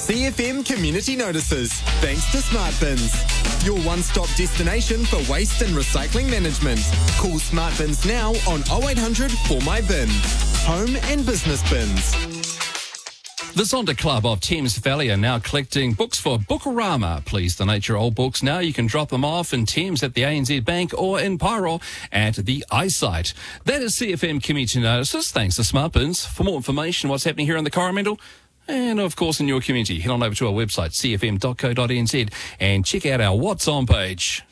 CFM Community Notices, thanks to Smart Bins. Your one-stop destination for waste and recycling management. Call Smart Bins now on 0800 For My Bin. Home and business bins. The Zonda Club of Thames Valley are now collecting books for Bookarama. Please donate your old books now. You can drop them off in Thames at the ANZ Bank or in Pyro at the Eyesight. That is CFM Community Notices. Thanks to Smart Bins. For more information, what's happening here in the Coromandel, and of course in your community, head on over to our website, cfm.co.nz, and check out our What's On page.